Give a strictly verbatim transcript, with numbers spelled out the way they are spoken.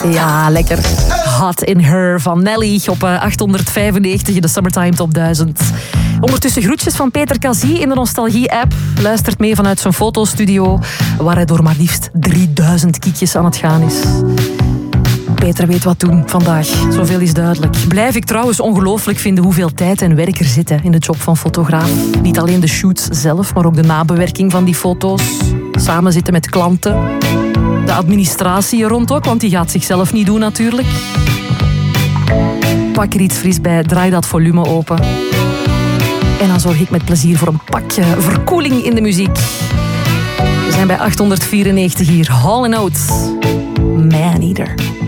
Ja, lekker. Hot in Her van Nelly op achthonderdvijfennegentig in de Summertime Top duizend. Ondertussen groetjes van Peter Casie in de Nostalgie-app. Luistert mee vanuit zijn fotostudio, waar hij door maar liefst drieduizend kiekjes aan het gaan is. Peter weet wat doen vandaag, zoveel is duidelijk. Blijf ik trouwens ongelooflijk vinden hoeveel tijd en werk er zitten in de job van fotograaf. Niet alleen de shoots zelf, maar ook de nabewerking van die foto's. Samen zitten met klanten. De administratie er rond ook, want die gaat zichzelf niet doen natuurlijk. Pak er iets fris bij, draai dat volume open. En dan zorg ik met plezier voor een pakje verkoeling in de muziek. We zijn bij achthonderdvierennegentig hier. Hall and Oates, Man Eater.